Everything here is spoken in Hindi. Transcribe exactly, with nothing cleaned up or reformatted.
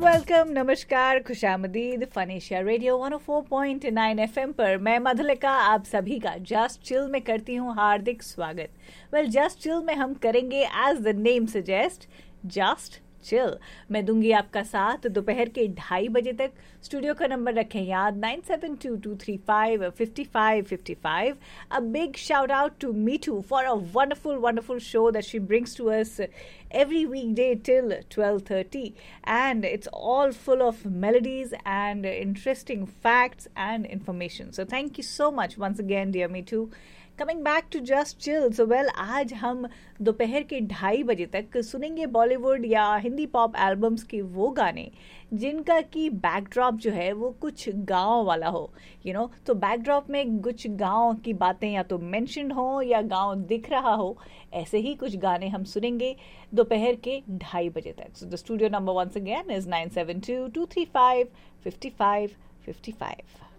वेलकम, नमस्कार, खुशामदीद। Fun Asia radio one O four point nine FM पर मैं मधुलिका आप सभी का जस्ट चिल में करती हूँ हार्दिक स्वागत। वेल, जस्ट चिल में हम करेंगे as the name suggest just chill. मैं दूंगी आपका साथ दोपहर के ढाई बजे तक। स्टूडियो का नंबर रखें याद nine seven to to three five fifty five fifty five. A big shout out to Mithu for a wonderful wonderful show that she brings to us every weekday till twelve thirty, and it's all full of melodies and interesting facts and information. So thank you so much once again, dear me too. Coming back to Just Chill. So well, आज हम दोपहर के ढाई बजे तक सुनेंगे बॉलीवुड या हिंदी पॉप एल्बम्स के वो गाने जिनका की बैकड्रॉप जो है वो कुछ गांव वाला हो, यू you नो know? तो बैकड्रॉप में कुछ गांव की बातें या तो मेंशन हो या गांव दिख रहा हो, ऐसे ही कुछ गाने हम सुनेंगे दोपहर के ढाई बजे तक। So the studio number once again is nine seven to to three five fifty five fifty five.